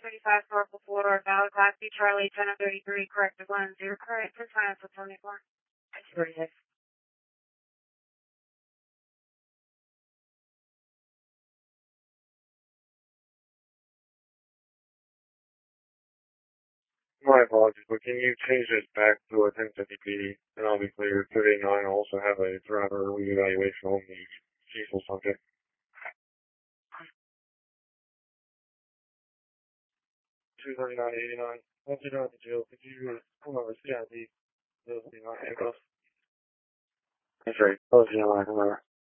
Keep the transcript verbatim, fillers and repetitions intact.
thirty-five Purple four, valid Class B Charlie, ten thirty-three, corrected lens, your current for time for twenty-four. thirty-six. My apologies, but can you change this back to a ten fifty P D? And I'll be clear, two eighty-nine will also have a driver reevaluation on the Cecil subject. two thirty-nine eighty-nine. Once you're done at the jail, could you come over to C I D? That's right. Oh, yeah, I remember.